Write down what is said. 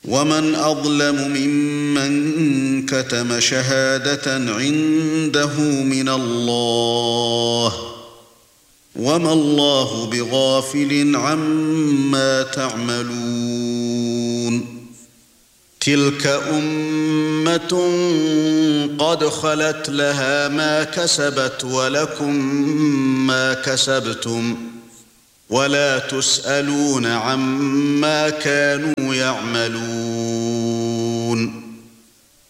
ومن أظلم ممن كتم شهادة عنده من الله وما الله بغافل عما تعملون تلك أمة قد خلت لها ما كسبت ولكم ما كسبتم ولا تسألون عما كانوا يعملون